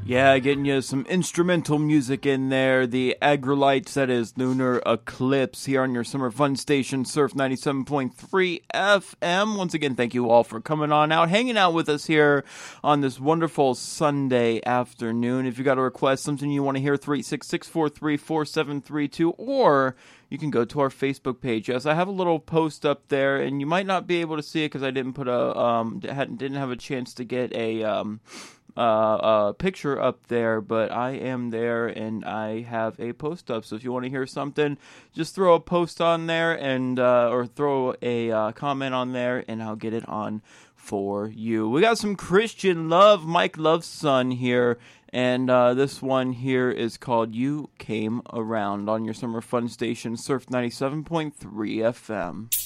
Yeah, getting you some instrumental music in there. The Agrolites, that is Lunar Eclipse, here on your summer fun station, Surf 97.3 FM. Once again, thank you all for coming on out, hanging out with us here on this wonderful Sunday afternoon. If you got a request, something you want to hear, 386-643-4732, or you can go to our Facebook page. Yes, I have a little post up there, and you might not be able to see it because I didn't put didn't have a chance to get a picture up there, but I am there and I have a post up. So if you want to hear something, just throw a post on there and or throw a comment on there, and I'll get it on for you. We got some Christian love, Mike Love's son here, and this one here is called "You Came Around" on your summer fun station, Surf 97.3 FM.